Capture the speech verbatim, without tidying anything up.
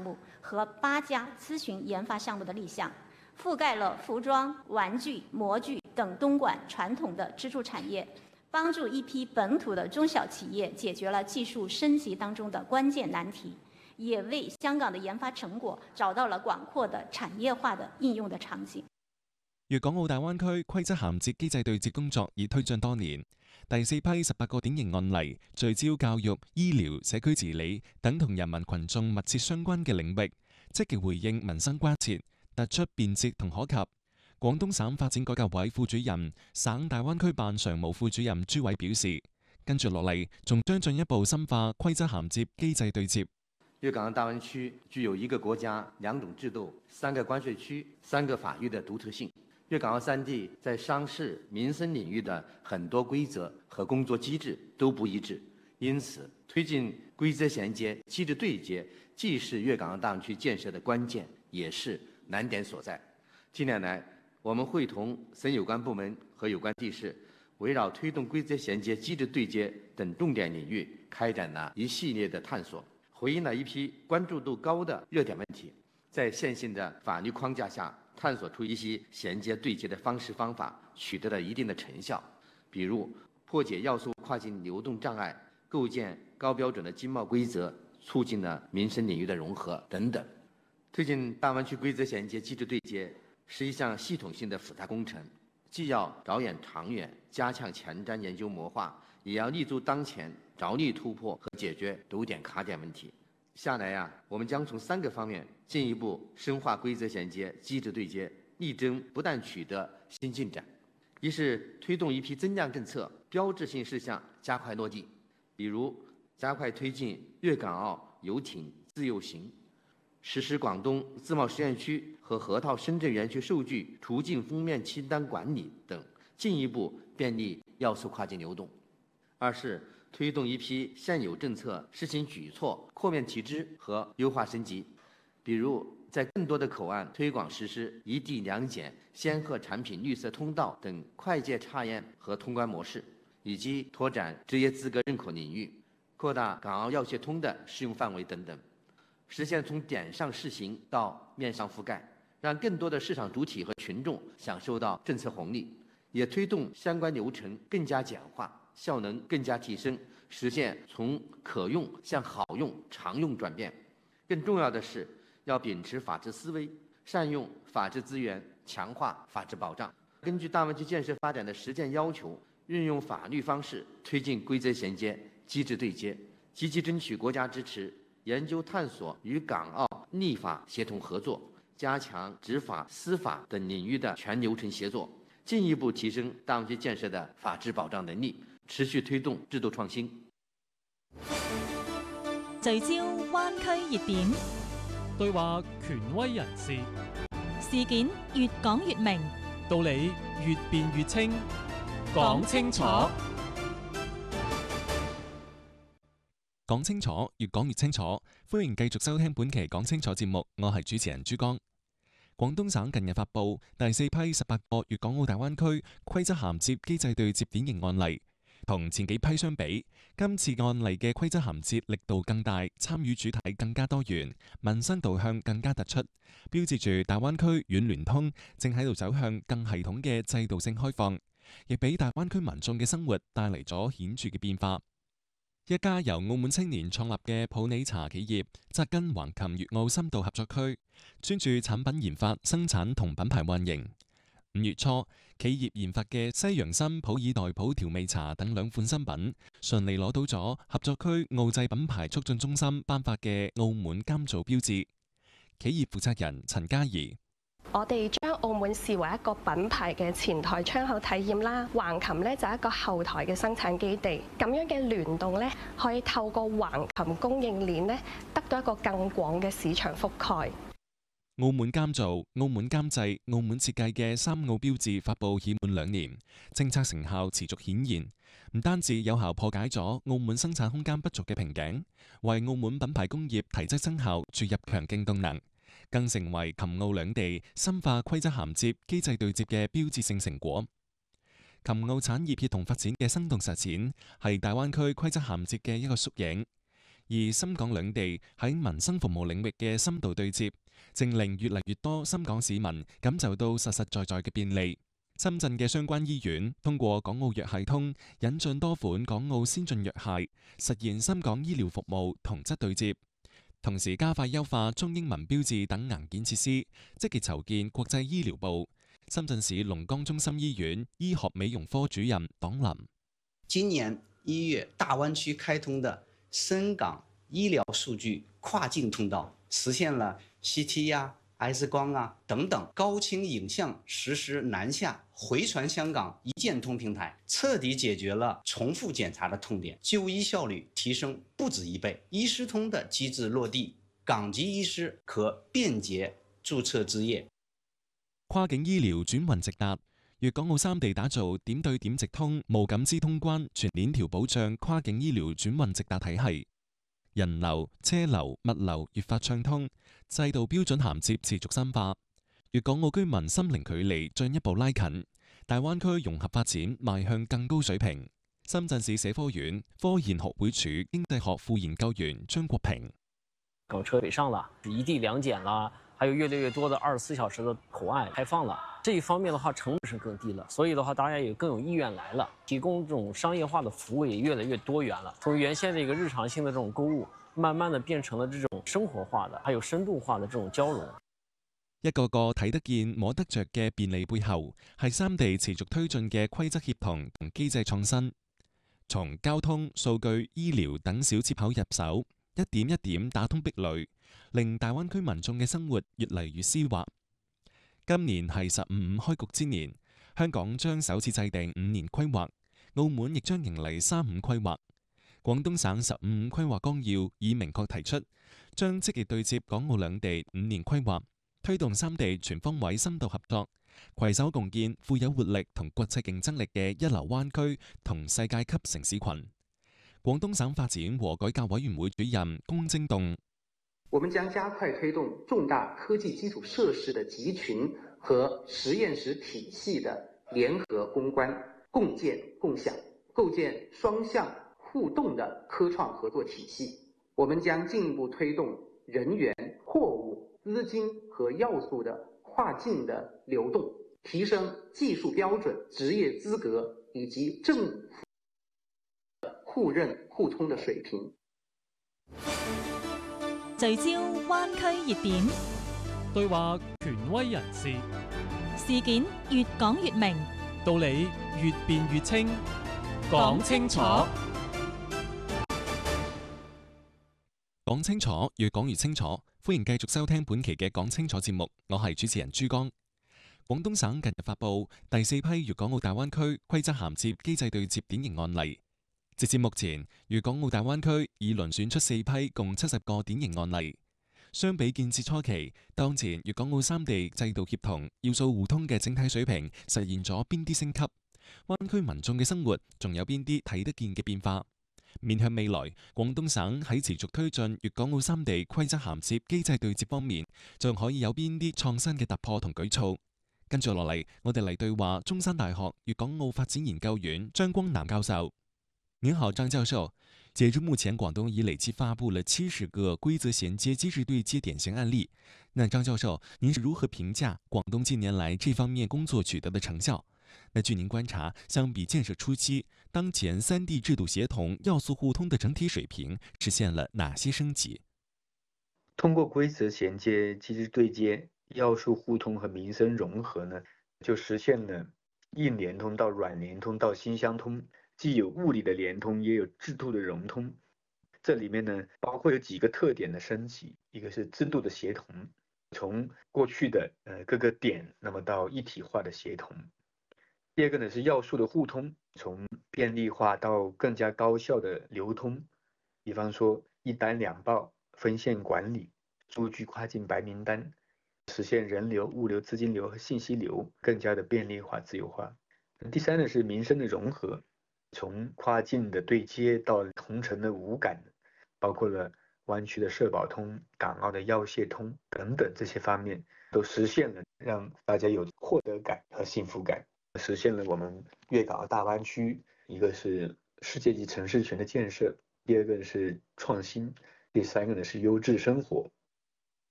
目和八家咨询研发项目的立项，覆盖了服装、玩具、模具等东莞传统的支柱产业，帮助一批本土的中小企业解决了技术升级当中的關鍵難題，也為香港的研發成果找到了廣闊的產業化的應用的場景。 粵港澳大灣區規則銜接機制對接工作已推進多年，第四批十八個典型案例聚焦教育、醫療、社區治理等同人民群眾密切相關嘅領域，積極回應民生關切，突出便捷同可及。廣東省發展改革委副主任、省大灣區辦常務副主任朱偉表示，跟住落嚟仲將進一步深化規則銜接機制對接。 粵港澳大灣區具有一個國家、兩種制度、三個關稅區、三個法律的獨特性。粵港澳三地在商事、民生領域的很多規則和工作機制都不一致，因此推進規則銜接、機制對接，既是粵港澳大灣區建設的關鍵，也是難點所在。近年來，我們會同省有關部門和有關地市，圍繞推動規則銜接、機制對接等重點領域，開展了一系列的探索，回應了一批關注度高的熱點問題，在現行的法律框架下，探索出一些銜接對接的方式方法，取得了一定的成效，比如破解要素跨境流動障礙，構建高標準的經貿規則，促進了民生領域的融合等等。推進大灣區規則銜接、機制對接是一項系統性的複雜工程，既要着眼長遠，加強前瞻研究謀劃，也要立足當前，着力突破和解決堵點卡點問題。下來呀、啊，我們將從三個方面進一步深化規則銜接、機制對接，力爭不斷取得新進展。一是推動一批增量政策標誌性事項加快落地，比如加快推進粵港澳遊艇自由行，實施廣東自貿試驗區和河套深圳園區數據途徑封面清單管理等，進一步便利要素跨境流動。二是推動一批現有政策施行舉措擴面提質和優化升級，比如在更多的口岸推廣實施一地兩檢、仙鶴產品綠色通道等快捷查驗和通關模式，以及拓展職業資格認可領域，擴大港澳藥協通的適用範圍等等，實現從點上試行到面上覆蓋，讓更多的市場主體和群眾享受到政策紅利，也推動相關流程更加簡化，效能更加提升，實現從可用向好用、常用轉變。更重要的是，要秉持法治思維，善用法治資源，強化法治保障。根據大灣區建設發展的實踐要求，運用法律方式推進規則銜接、機制對接，積極爭取國家支持，研究探索與港澳立法協同合作，加強執法、司法等領域的全流程協作，進一步提升大灣區建設的法治保障能力，持續推動制度創新。 聚焦灣區熱點， 對話權威人士， 事件越講越明， 道理越辯越清，講清楚。 講清楚，越講越清楚。歡迎繼續收聽本期講清楚節目，我係主持人朱江。廣東省近日發布第四批十八個粵港澳大灣區規則銜接機制對接典型案例，同前幾批相比，今次案例嘅規則銜接力度更大，參與主體更加多元，民生導向更加突出，標誌住大灣區軟聯通正喺度走向更系統嘅制度性開放，亦俾大灣區民眾嘅生活帶嚟咗顯著嘅變化。一家由澳門青年創立嘅普洱茶企業，扎根橫琴粵澳深度合作區，專注產品研發、生產同品牌運營。五月初，企業研發嘅西洋參普洱代普調味茶等兩款新品，順利攞到咗合作區澳際品牌促進中心頒發嘅澳門監造標誌。企業負責人陳嘉怡： 我哋將澳門視為一個品牌嘅前台窗口體驗啦，橫琴呢就係一個後台嘅生產基地，咁樣嘅聯動呢，可以透過橫琴供應鏈呢，得到一個更廣嘅市場覆蓋。 澳門監造、澳門監製、澳門設計嘅三澳標誌發布已滿兩年，政策成效持續顯現，唔單止有效破解咗澳門生產空間不足嘅瓶頸，為澳門品牌工業提質增效注入強勁動能，更成為琴澳兩地深化規則銜接、機制對接嘅標誌性成果。琴澳產業協同發展嘅生動實踐，係大灣區規則銜接嘅一個縮影。 而深港兩地喺民生服務領域嘅深度對接，正令越嚟越多深港市民感受到實實在在嘅便利。深圳嘅相關醫院通過港澳藥系通引進多款港澳先進藥械，實現深港醫療服務同質對接，同時加快優化中英文標誌等硬件設施，積極籌建國際醫療部。深圳市龍崗中心醫院醫學美容科主任黨林： 今年一月，大灣區開通的深港醫療數據跨境通道，實現了 C T 呀、X 光啊等等高清影像實時南下回傳香港一鍵通平台，徹底解決了重複檢查的痛點，就醫效率提升不止一倍。醫師通的機制落地，港籍醫師可便捷註冊執業。 跨境醫療轉運直達，粵港澳三地打造點對點直通、無感知通關、全鏈條保障跨境醫療轉運直達體系，人流、車流、物流越發暢通，制度標準銜接持續深化。粵港澳居民心靈距離進一步拉近，大灣區融合發展邁向更高水平。深圳市社科院科研學會處經濟學副研究員張國平： 港車北上了，一地兩檢啦，還有越來越多的二十四小時的口岸開放了，這一方面的話成本是更低了，所以的話大家也更有意願來了，提供這種商業化的服務也越來越多元了。從原先的一個日常性的這種購物，慢慢的變成了這種生活化的，還有深度化的這種交融。 一個個睇得見摸得着嘅便利背後，係三地持續推進嘅規則協同同機制創新。從交通、數據、醫療等小接口入手，一點一點打通壁壘，令大灣區民眾嘅生活越嚟越絲滑。今年係十五五開局之年，香港將首次制定五年規劃，澳門亦將迎嚟三五規劃。廣東省十五五規劃綱要已明確提出，將積極對接港澳兩地五年規劃，推動三地全方位深度合作，攜手共建富有活力同國際競爭力嘅一流灣區同世界級城市群。廣東省發展和改革委員會主任龔精棟： 我們將加快推動重大科技基礎設施的集群和實驗室體系的聯合攻關，共建共享，構建雙向互動的科創合作體系。我們將進一步推動人員、貨物、資金和要素的跨境的流動，提升技術標準、職業資格以及政府互認互通的水平。 聚焦灣區熱點， 對話權威人士， 事件越講越明， 道理越辯越清，講清楚。 講清楚，越講越清楚。歡迎繼續收聽本期嘅講清楚節目，我係主持人朱剛。廣東省近日發布第四批粵港澳大灣區規則銜接機制對接典型案例。截至目前，粵港澳大灣區已遴選出四批共七十個典型案例。相比建設初期，當前粵港澳三地制度協同、要素互通嘅整體水平實現咗邊啲升級？灣區民眾嘅生活仲有邊啲睇得見嘅變化？面向未來，廣東省喺持續推進粵港澳三地規則銜接機制對接方面，仲可以有邊啲創新嘅突破同舉措？跟住落嚟，我哋嚟對話中山大學粵港澳發展研究院張光南教授。您好，張教授。截至目前，廣東已累計發布了七十個規則銜接機制對接典型案例。那張教授，您是如何評價廣東近年來這方面工作取得的成效？那據您觀察，相比建設初期，當前三地制度協同、要素互通的整體水平實現了哪些升級？ 通過規則銜接、機制對接、要素互通和民生融合呢，就實現了硬聯通到軟聯通到心相通，既有物理的聯通，也有制度的融通。這裡面呢，包括有幾個特點的升級，一個是制度的協同，從過去的呃各個點，那麼到一體化的協同。第二個呢是要素的互通，從便利化到更加高效的流通，比方說一單兩報、分線管理、數據跨境白名單，實現人流、物流、資金流和信息流更加的便利化、自由化。第三呢是民生的融合，從跨境的對接到同城的無感，包括了灣區的社保通、港澳的藥械通等等這些方面，都實現了讓大家有獲得感和幸福感。實現了我們粵港澳大灣區，一個是世界級城市群的建設， 第二个是创新，第三个呢是优质生活。